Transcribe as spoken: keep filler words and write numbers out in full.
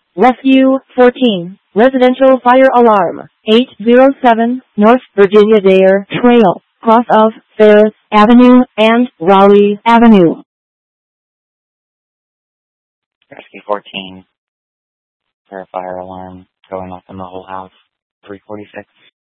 Rescue fourteen. Residential fire alarm. eight oh seven North Virginia Dare Trail. Cross of Ferris Avenue and Raleigh Avenue. Rescue fourteen. For a fire alarm going off in the whole house. three forty-six.